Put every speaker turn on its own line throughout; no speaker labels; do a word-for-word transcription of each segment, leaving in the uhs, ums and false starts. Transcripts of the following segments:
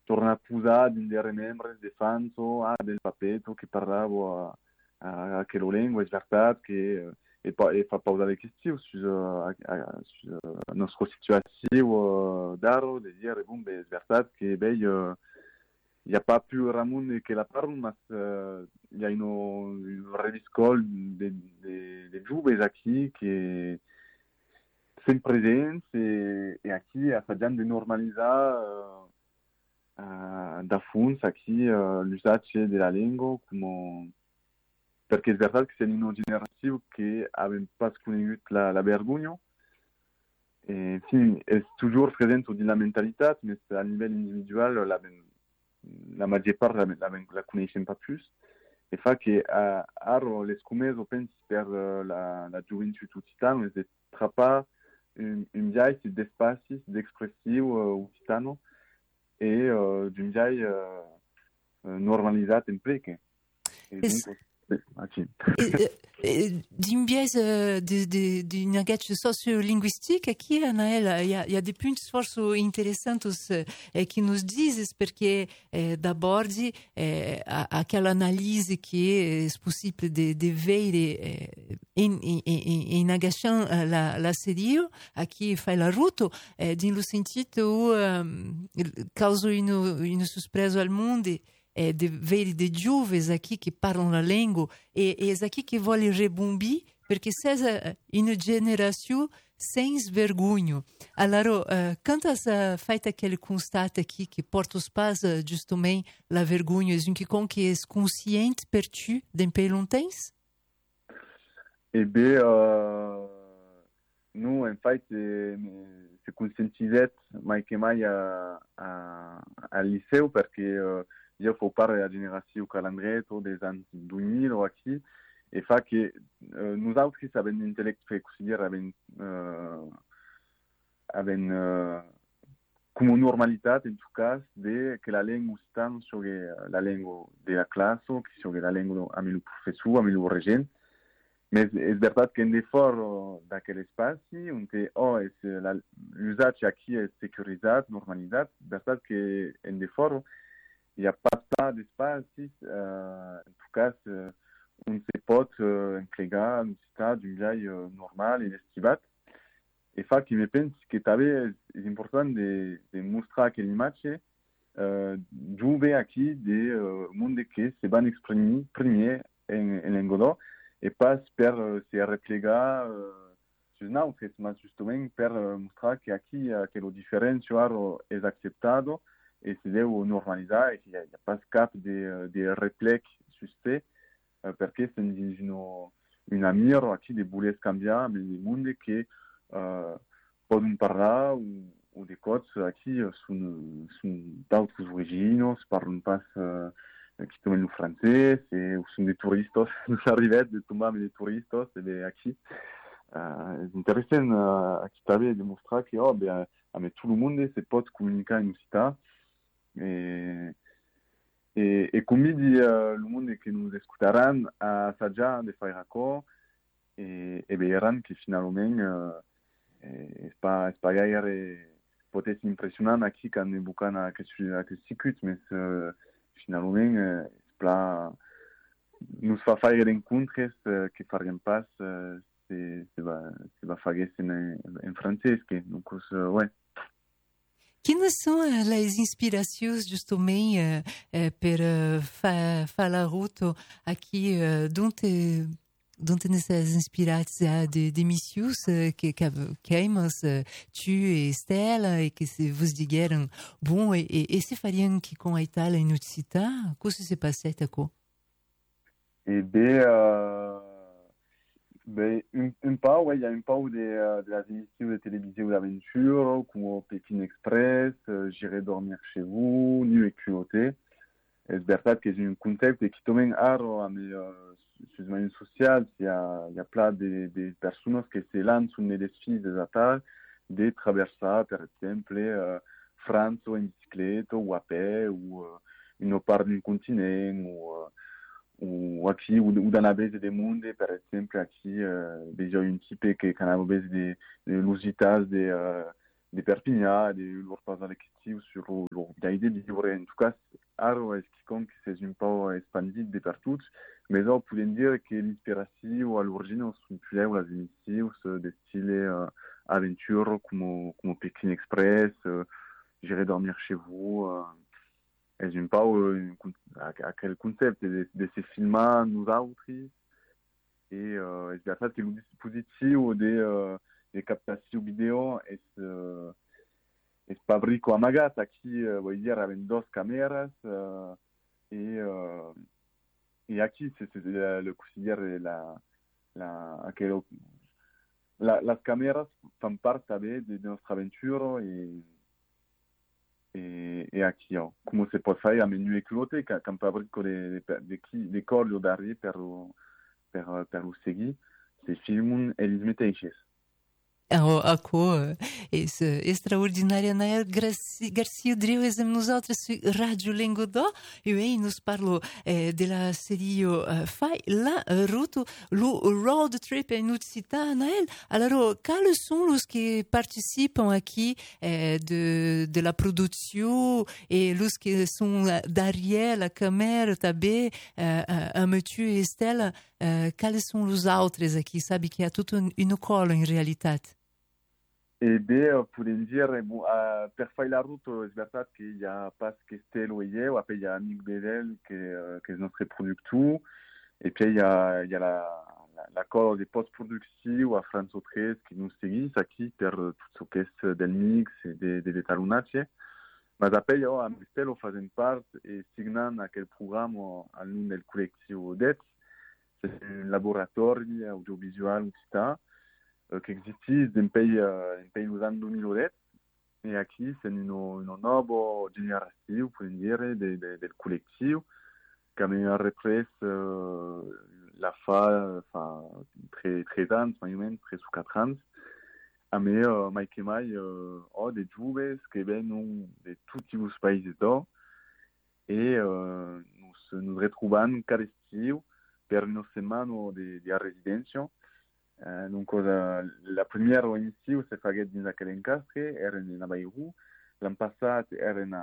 torna a posar dins de remembres de fans o ah, del papeto che parlavo a, a che lo lingua, è veritat che e, e fa pausa de questiu sur, a, a, sur nostra situació d'aro, de dire, bon, bé, és veritat que bé, uh, il n'y a pas plus Ramon que la parle, mais uh, il y a une, une reviscol de, de, de joves aqui que sont présents et, et aqui assajant de normalitzar uh, uh, da fons aqui uh, l'usatge de la lingua com perquè és veritat que c'est una generació que havem pas conegut la, la vergonya. En fi, és toujours present dins la mentalitat, mais a nivell individual la, la major part la, la, la coneixem pas plus. E fa que uh, ara les comeses pensi per uh, la, la joventut occitana és de trapar un, un viatge d'espacis d'expressiu uh, occitano e uh, d'un viatge uh, uh, normalitzat en pleque. E donc,
D'une biais d'une engagement socio-linguistique, qui Anaël, il y a, il y a des points forcément intéressants eh, qui nous disent parce que eh, d'abord eh, à, à quelle analyse qui est possible de, de veiller eh, in, in, in, in engagement la, la série à qui fait la route eh, dans le sens où eh, causa une, une surprise au monde. É, de ver de jovens aqui que falam a língua e, e é aqui que vou rebomber porque é uma geração sem vergonha. Alors, uh, quando você uh, faz aquele constate aqui que porta os pais uh, justamente a vergonha, é um que com que é consciente per tu d'un pays longtemps?
Eh bien, uh, nous, en fait, c'est conscientisé mais que mais à, à, à lycée parce que uh, io fo parte della generazione calandretto degli anni duemila o aqui e fa che uh, nosaltres avem intellect fe così dire avem uh, avem uh, come normalità in tout cas de che la lingua sta sobre la lingua della classe che sobre la lingua a mio professor a mio regent mais è verdad che in foro da quel spazi onde oh es l'usage aqui è securizat normalizat verdad che in foro il n'y a pas tant d'espace, euh, en tout cas, euh, on ne sait pas euh, entregar un stade d'une vieille euh, normale et estivat. Et ça qui me pense que t'avais, c'est important de, de montrer que l'image euh, jouer ici des euh, mondes qui se van exprimer premier en, en l'anglais et pas per euh, se replégar euh, sur nous, mais justement per euh, montrer qu'ici euh, que la différence est acceptable et se deve normalizar e qu'il n'y a, a pas cap de, de réflexe suspect euh, parce que c'est une, une amie qui de boules cambiar mais des mondes qui euh, poden parlar ou, ou des codes qui sont, sont d'autres origines, parlent pas euh, qui tombent le français, c'est, ou sont des touristes, nous arrivons de tomber des touristes, c'est des acquis. Euh, c'est intéressant euh, à qui t'avait démontré que oh, ben, mais tout le monde se peut communiquer en occitan. E, e, e convidi uh, il mondo che nos ascolteranno a assaggiare di fare raccord e, e vedranno che finalmente uh, è pas gaire potesse impressionare qui quand ne bucana che si circuit mais uh, finalmente uh, nos fa fare incontri uh, che faranno pas uh, se, se va se va fare in, in francese donc uh, ouais.
Quelles sont les inspirations justement euh, euh, pour euh, faire fa la route aqui euh, dont dont essas inspirações de, de missions euh, que queimos euh, tu et Stella et que vous digeram bon et, et, et se fariam que com a Itália em Ucita cosa se passait à quoi?
Eh bien euh... Ben, un, un peu, ouais, il y a un peu de, euh, de la émission de télévision d'aventure, comme Pékin Express, euh, J'irai dormir chez vous, Nu et culotté. C'est vrai que c'est un contexte qui tombe aro, mais euh, sur le milieu social, il y a, il y a plein de, de personnes qui se lancent sur des défis des attaques, de traverser, par exemple, euh, France en bicyclette ou à pied, ou euh, une part d'un continent, ou euh, ou aqui ou, ou dans la base des mondes par exemple aqui uh, déjà un type que quand la base de, de l'usitas de uh, de Perpignan, de lor pas lectiu sur lor gaide de vivre. En tout cas, aro est quelqu'un qui s'est un peu expandi de partout, mais on peut dire que l'inspiration à l'origine sont plus les émissions de style euh, aventure comme, comme Pékin Express, euh, J'irai dormir chez vous. Euh, et j'aime pas euh, à, à quel concept de, de ces films nous autres. Et euh, c'est ça que le dispositif des, euh, des captations vidéo est euh, est fabrico amagat qui euh, voy dire avec deux caméras euh, et euh, et aquí c'est le, le considère la la que la, las caméras font partie de, de notre aventure et e, e aqui, ó, como se pode fare a menu eclote, che quand fabrico le, le, le collo d'arri per, per, per lo segui, se filmam eles meteixes.
Oh, ako, es extraordinária Anael Garcia Dreu és amb nosaltres a Ràdio Lengodó e ell nos parlo eh, de la série uh, Fai la route, le road trip en Utsita, Anael. Alors, quels sont les qui participent ici eh, de, de la production et les qui sont derrière la caméra, tabé, eh, a Mathieu et Estelle, eh, quels sont les autres aqui? Sabe que há toute une colle en réalité.
E bem, podem dizer, bon, uh, per fare la route, é verdade que il y a pas que Estelle et eu, après il y a Amic Bedel, qui, uh, qui est notre producteur, et puis il y a, il y a la, la, la colle de post-production à François treize qui nous suit, ici, per tout ce qui est del mix et des de detalunatge. Mais après, oh, a Estelle faisant part et signant aquel programme al nom del collectiu D E T, c'est un laboratoire audiovisual, et cetera, qui existe d'un pays, un pays usant deux mille dix, et ici, c'est une, une nouvelle génération, on peut dire, de, de, del collectif, qui a repris euh, la fa, fa très, très ans, moins tres ou quatre ans, mais euh, mai que mai, euh, oh, des joves qui viennent de tous les pays d'or, et euh, nous nous retrouvons cada estiu per une semaine de, de résidence. Uh, donc la, la première émission s'est faite dans aquel encastre, era en Bayrou. L'an passat era en,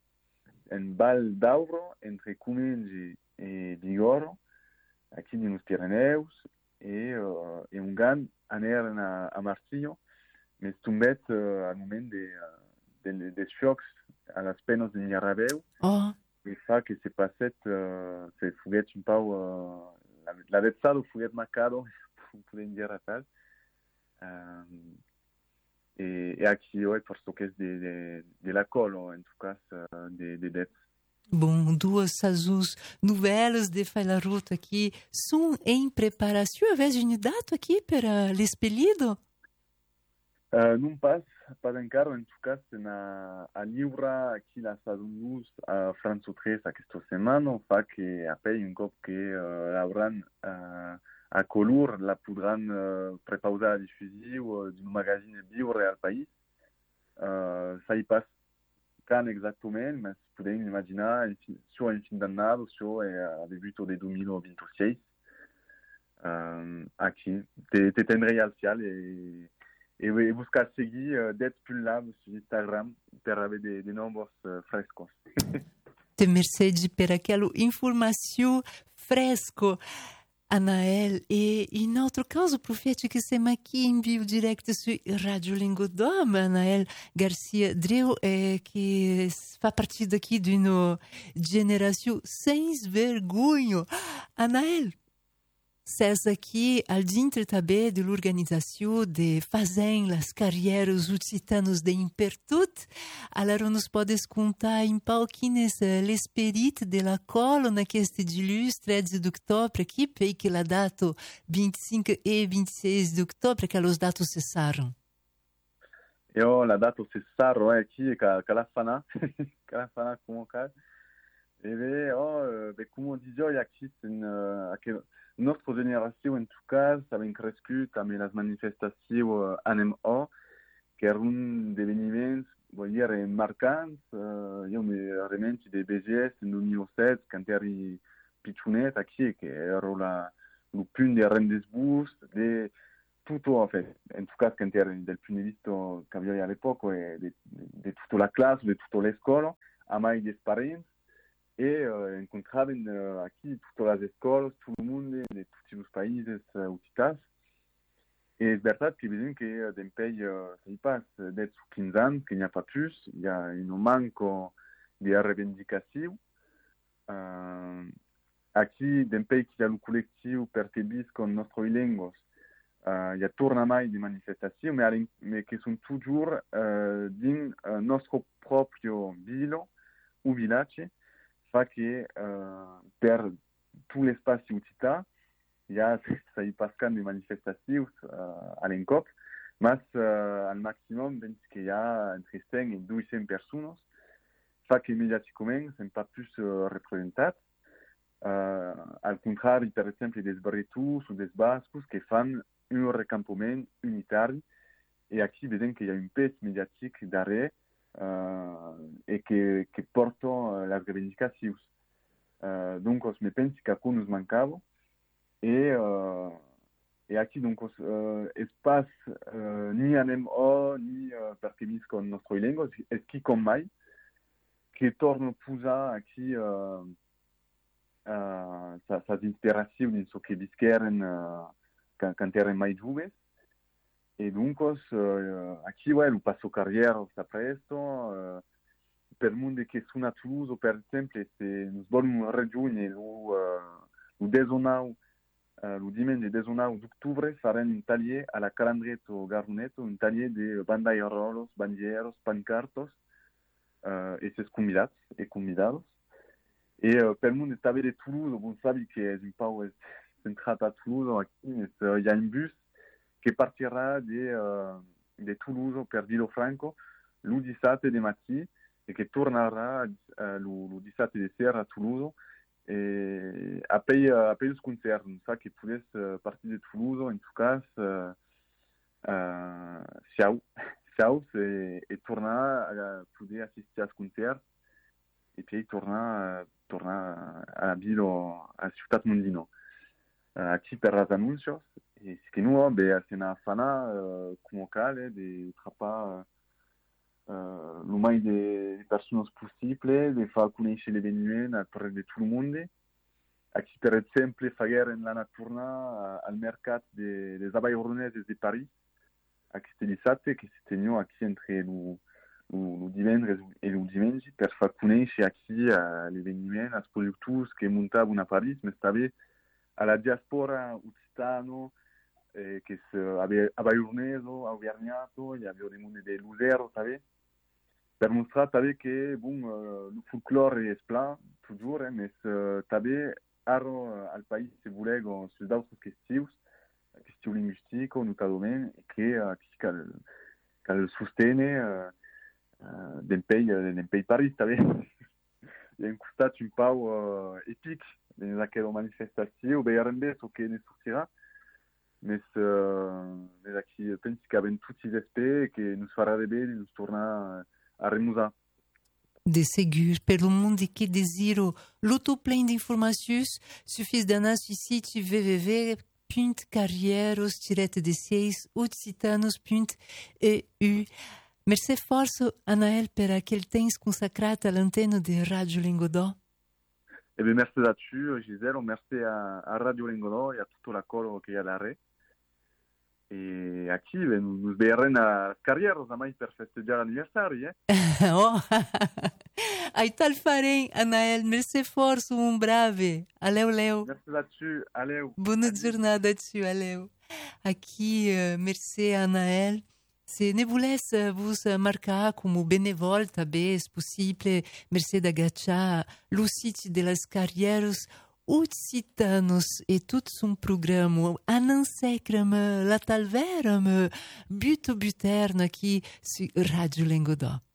en Val d'Auro, entre Comengi et Vigoro, aquí dans les Pyrénées, et, uh, et un gan aneren a, a Marsillo, mais tombet uh, al moment de, de, de, des chocs a las penes de Nyarabeu,
Oh.
et fa que se passet, uh, se fuguet un pau, uh, la, la versado fuguet macado, podem dire a tal. Um, et, et aqui, ouais, pour ce qui est de, de, de la colle, en tout cas, de, de dettes.
Bom, duas sazus novelas de Fai la Ruta aqui são em preparação. Havia une data aqui para l'espellido?
Uh, non pas, pas encara, en tout cas, na, a livra aqui la sazun a François treize aquesta setmana, fa que après un cop que uh, l'hauran uh, a color la podran uh, prepausar a diffusió uh, d'un magazine Viure al País. Uh, ça y passe quand exactement, mais podem imaginar sur un fin d'annada, sur a debuto de deux mille vingt-six. Uh, aqui, te, te tendrei al cial e, e, e buscar seguir uh, det plus là sur Instagram per haver de, de novos uh, frescos.
Te mercede per aquela informação fresco. Anael, e in altro caso profetico che siamo qui in vivo direct su Radio Lengodó, Anael Garcia Dreu, eh, che fa parte daqui di una generazione sem vergonha. Anael, c'est aqui al dintre també de l'organització de Fazem las carreras occitanos de Impertut. Alors nos podes contar um pouco quin és l'esperit de la cola naqueste dilús tretze d'octobre aqui, perquè la data vinte-cinque e vinte-seis d'octobre, que los datos cessaram.
Io la data cessarono eh, aqui, che la fana, che la fana comunque. E beh, oh, beh, come dicevo, aqui c'est une... Notre génération, en tout cas, avait crescut avec les manifestations N M O, qui est un événement, on va dire, marquant. Euh, io mi ricordo des B G S en deux mille sept, quand eri piccionet, aquí, que era la, le punt de rendezvous de tutto, en fait, en tout cas, quand era del punto di vista che avevo all'epoca, di, di tutta la classe, di tutta la scuola, a mai di esperienze, e uh, incontravano uh, aqui todas as escolas, todo o mundo, de todos os países uh, utitas. E é verdade que veem que de pays uh, se passe dez ou quinze anos, que não há plus, il y a un manque de revendicação. Uh, aqui, de pays que há o coletivo percebis com nossas línguas, uh, il y a torna mais de manifestações, mas, mas que são toujours uh, din uh, nosso próprio vilo ou village, fa que uh, per tout l'espace utita, il y a ça y passe des manifestations uh, à l'encop, mas uh, al maximum, pense qu'il y a entre cent et deux cents personnes, fa que médiatiquement, c'est pas plus uh, représentat. Uh, al contrari, per exemple, des bretus ou des bascos que fan un recampament unitari, et aquí veiem qu'il y a un pes médiatique darrere, Uh, e que, que porta uh, les reivindicacions. Uh, donc, me pense qu'aquí nos mancava e, uh, e aqui, donc, uh, espace uh, ni anem o, ni uh, perquebis con nostre lengua, és qui com mai, que torna a posar aqui uh, uh, sa, sa inspiracions dins ce que visqueren uh, quand, quand eren mai joves. E donc, uh, aqui, ouais, o passo carriera sta presto, uh, per il mondo che sono a Toulouse, per esempio, se nos volem raggiungere lo, uh, lo dezenove, uh, lo dimanche dezenove d'ottobre, faremo un taller alla Calandretto Garruneto, un taller di bandeirolos, bandieros, pancartos, uh, e ses convidats e convidados. E uh, per il mondo sta de Toulouse, vous savez che è un po' centrato a Toulouse, il uh, y a un bus che partirà de, uh, de Toulouse per Villofranco lo diciassette de matí e che tornerà uh, lo, lo diciassette de sera a Toulouse e après, uh, après il concert, ça che potesse uh, partir de Toulouse, en tout cas, uh, uh, ciao, ciao e, e tornar a poder assistir al concert e poi tornar, uh, tornar a Vilo, a Ciutat Mondino. Uh, aqui per les anúncios. E ce nous, ben, c'est une fana uh, locale de trapar uh, le mai de, de personnes possible, de faire connaître l'événement auprès de tout le monde. Aqui, per exemple, faire la natura al mercat de, des abaïroneses de Paris, a este dissabte, que se teniu aqui entre le, le, le divendres et le dimanche, per faire connaître aqui uh, l'événement, als productors que muntaven a Paris, mais també a la diaspora occitano, eh, che è abaioneso, auvergnato, il y avait des monde de Luzero, savez, per montrer també que bon, uh, le folklore és pla, toujours, eh, mais uh, també aro uh, al país se volego sus d'autres questions, questions linguistiques, notadament, que uh, cal, cal sostene uh, uh, del pays, uh, del pays Paris, també. Il y a un costat un pau uh, épique dans aquella manifestació, veurem bé ce que ne sortirà, mais, uh, mais aquí penso que avem tots els aspects que nos farà de bé de nos tornar a remusar.
De segur, pelo mundo que desiro l'autoplein d'informacions, suffis d'anar sur site w w w punt carrieros tiret de seis occitanos punt e u. Merci força, Anaël, per aquel temps consacrat a l'antenne de Radio Lingodò.
Eh bien, merci là-dessus, Gisèle. Merci à, à Radio Lingodò et à tout l'accord qu'il y a l'arrêt. Et aqui, nous, nous verrons à carrière, mai per festeggiare l'anniversario, eh?
Oh, ai tal farem, Anaël. Merci força, um brave. Aleu, leu.
Merci là-dessus, aleu.
Bonne journée là-dessus, aleu. Aqui, uh, merci, Anaël. Se ne volesse vos marcar como benevol també, és possible, merci d'agachar lo site de las carrieros occitanos e tot son programa. Anansecram la talveram, buto buterna aqui sur Radio Lingodò.